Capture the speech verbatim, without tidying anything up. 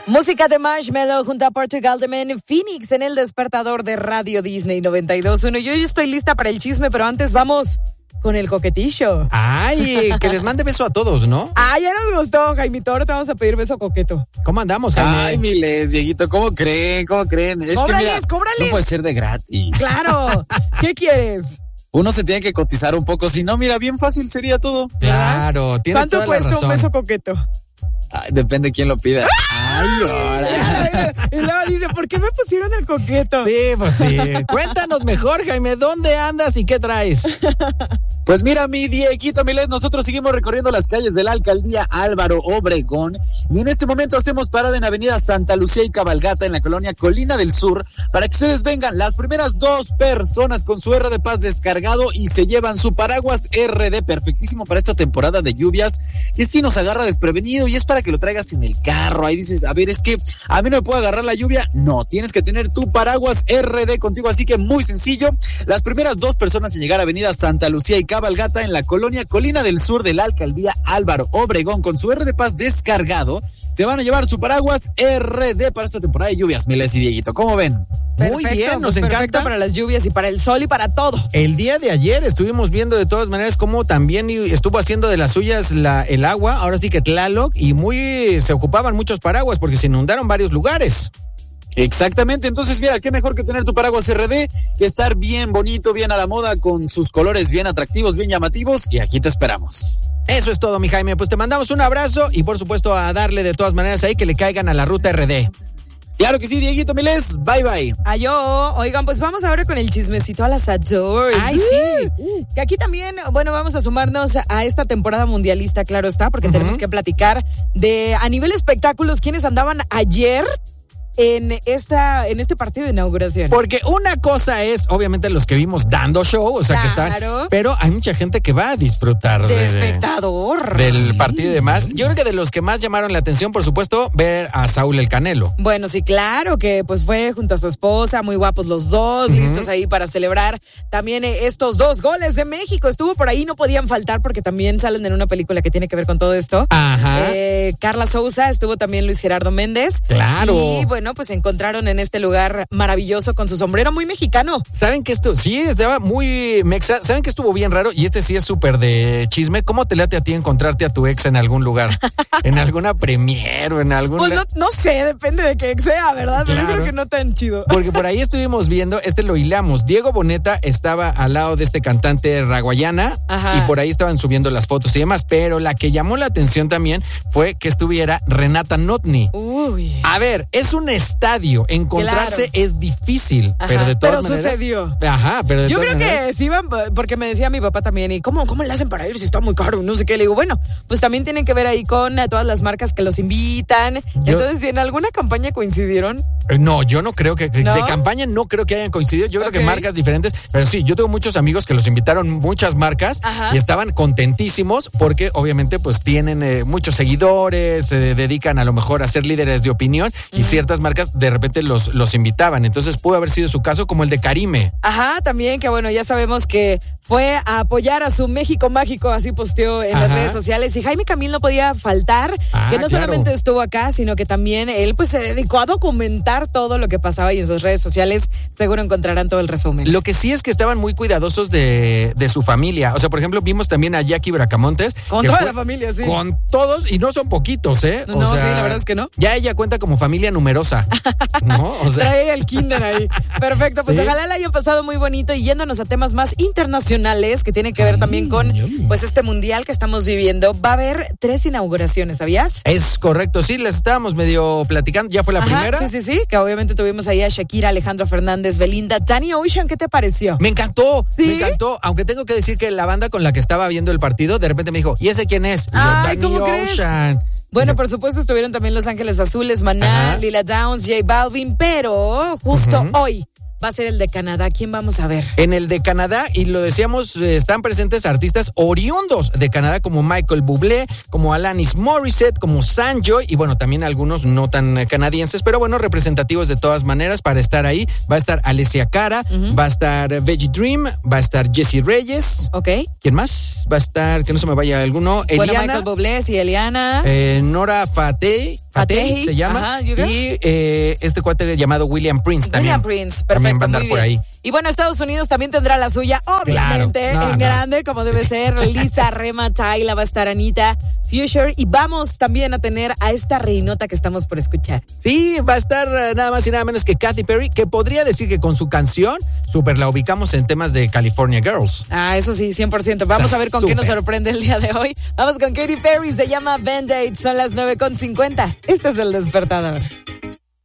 Música de Marshmello junto a Portugal de Men Phoenix en el despertador de Radio Disney noventa y dos punto uno. Yo ya estoy lista para el chisme, pero antes vamos con el coquetillo. Ay, que les mande beso a todos, ¿no? Ay, ya nos gustó, Jaimito. Ahora te vamos a pedir beso coqueto. ¿Cómo andamos, Jaime? Ay, miles, Dieguito, ¿cómo creen? ¿Cómo creen? Es cóbrales, que mira, cóbrales. no puede ser de gratis. Claro. ¿Qué quieres? Uno se tiene que cotizar un poco, si no, mira, bien fácil sería todo. Claro, tienes ¿Cuánto toda la cuesta razón. un beso coqueto? Ay, depende de quién lo pida. Ay, ahora. Y luego dice, ¿por qué me pusieron el coqueto? Sí, pues sí. Cuéntanos mejor, Jaime, ¿dónde andas y qué traes? Pues mira, mi Dieguito, miles, nosotros seguimos recorriendo las calles de la alcaldía Álvaro Obregón y en este momento hacemos parada en Avenida Santa Lucía y Cabalgata en la colonia Colina del Sur para que ustedes vengan las primeras dos personas con su R de Paz descargado y se llevan su paraguas R D perfectísimo para esta temporada de lluvias que sí nos agarra desprevenido y es para que lo traigas en el carro. Ahí dices, a ver, es que a mí no me puede agarrar la lluvia. No, tienes que tener tu paraguas R D contigo, así que muy sencillo. Las primeras dos personas en llegar a Avenida Santa Lucía y Cabalgata en la colonia Colina del Sur de la alcaldía Álvaro Obregón con su R de Paz descargado se van a llevar su paraguas R D para esta temporada de lluvias, Miles y Dieguito. ¿Cómo ven? Muy Perfecto, bien, nos pues encanta. Perfecto para las lluvias y para el sol y para todo. El día de ayer estuvimos viendo de todas maneras cómo también estuvo haciendo de las suyas la, el agua, ahora sí que Tlaloc, y muy se ocupaban muchos paraguas porque se inundaron varios lugares. Exactamente, entonces mira, qué mejor que tener tu paraguas R D, que estar bien bonito, bien a la moda, con sus colores bien atractivos, bien llamativos, y aquí te esperamos. Eso es todo, mi Jaime, pues te mandamos un abrazo y por supuesto a darle de todas maneras ahí que le caigan a la ruta R D. Claro que sí, Dieguito Miles, bye bye. Ayo, oigan, pues vamos ahora con el chismecito al asador. Ay, sí. Que aquí también, bueno, vamos a sumarnos a esta temporada mundialista, claro está, porque uh-huh. tenemos que platicar de, a nivel espectáculos, quienes andaban ayer en esta en este partido de inauguración. Porque una cosa es, obviamente, los que vimos dando show, o sea, claro. que están, pero hay mucha gente que va a disfrutar de, de espectador del partido y demás. Yo creo que de los que más llamaron la atención, por supuesto, ver a Saúl el Canelo. Bueno, sí, claro, que pues fue junto a su esposa, muy guapos los dos, uh-huh. listos ahí para celebrar también eh, estos dos goles de México. Estuvo por ahí, no podían faltar porque también salen en una película que tiene que ver con todo esto. Ajá. Eh, Carla Souza, estuvo también Luis Gerardo Méndez. Claro. Y bueno, pues se encontraron en este lugar maravilloso con su sombrero muy mexicano. ¿Saben que esto? Sí, estaba muy mexa. ¿Saben que estuvo bien raro? Y este sí es súper de chisme. ¿Cómo te late a ti encontrarte a tu ex en algún lugar? ¿En alguna premier o en algún Pues no, lugar? no sé, depende de qué ex sea, ¿verdad? Pero Claro. yo creo que no tan chido. Porque por ahí estuvimos viendo, este lo hilamos. Diego Boneta estaba al lado de este cantante raguayana. Ajá. Y por ahí estaban subiendo las fotos y demás. Pero la que llamó la atención también fue que estuviera Renata Notni. Uy. A ver, es un estadio. Encontrarse Claro. es difícil, Ajá, pero de todas pero maneras. sucedió. Ajá, pero de Yo todas creo maneras. que sí iban, porque me decía mi papá también, ¿y cómo, cómo le hacen para ir si está muy caro? No sé qué. Le digo, bueno, pues también tienen que ver ahí con eh, todas las marcas que los invitan. Yo- Entonces, si en alguna campaña coincidieron. No, yo no creo que, ¿No? de campaña no creo que hayan coincidido, yo creo Ok. que marcas diferentes, pero sí, yo tengo muchos amigos que los invitaron muchas marcas. Ajá. Y estaban contentísimos porque obviamente pues tienen eh, muchos seguidores, se dedican a lo mejor a ser líderes de opinión y ciertas marcas de repente los, los invitaban, entonces pudo haber sido su caso como el de Karime. Ajá, también que bueno, ya sabemos que fue a apoyar a su México mágico, así posteó en las Ajá. redes sociales. Y Jaime Camil no podía faltar, Ah, que no claro. solamente estuvo acá, sino que también él pues se dedicó a documentar todo lo que pasaba y en sus redes sociales seguro encontrarán todo el resumen. Lo que sí es que estaban muy cuidadosos de, de su familia. O sea, por ejemplo, vimos también a Jackie Bracamontes. Con que toda fue- la familia, sí. Con todos, y no son poquitos, ¿eh? O No, sea, sí, la verdad es que no. Ya ella cuenta como familia numerosa, ¿no? O sea, Trae el kinder ahí. Perfecto, pues Sí. ojalá la hayan pasado muy bonito y yéndonos a temas más internacionales que tienen que ver también con pues este mundial que estamos viviendo. Va a haber tres inauguraciones, ¿sabías? es correcto, sí, les estábamos medio platicando. ¿Ya fue la Ajá, primera? Sí, sí, sí, que obviamente tuvimos ahí a Shakira, Alejandro Fernández, Belinda, Danny Ocean, ¿qué te pareció? Me encantó, ¿Sí? me encantó. Aunque tengo que decir que la banda con la que estaba viendo el partido, de repente me dijo, ¿y ese quién es? Y yo, Ay, Danny ¿cómo crees? Ocean. Bueno, por supuesto estuvieron también Los Ángeles Azules, Maná, Ajá. Lila Downs, J Balvin, pero justo Ujú. hoy va a ser el de Canadá. ¿Quién vamos a ver? En el de Canadá, y lo decíamos, eh, están presentes artistas oriundos de Canadá como Michael Bublé, como Alanis Morissette, como Sanjoy, y bueno, también algunos no tan eh, canadienses, pero bueno, representativos de todas maneras para estar ahí. Va a estar Alessia Cara, Ujú. va a estar eh, Veggie Dream, va a estar Jessie Reyes. ¿Ok? ¿Quién más? Va a estar, que no se me vaya alguno, Bueno, Eliana, Michael Bublé y Eliana. eh, Nora Fateh, Fateh se llama. Ajá, you go. Y eh, este cuate llamado William Prince también. William Prince, perfecto. También va a andar muy por bien. ahí. Y bueno, Estados Unidos también tendrá la suya, obviamente, Claro. No, en no. grande, como Sí. debe ser. Lisa, Rema, Tyla, va a estar Anita, Future. Y vamos también a tener a esta reinota que estamos por escuchar. Sí, va a estar eh, nada más y nada menos que Katy Perry, que podría decir que con su canción, súper la ubicamos en temas de California Girls. Ah, eso sí, cien por ciento. Vamos O sea, a ver con súper. qué nos sorprende el día de hoy. Vamos con Katy Perry, se llama Band-Aid, son las nueve con cincuenta. Este es El Despertador.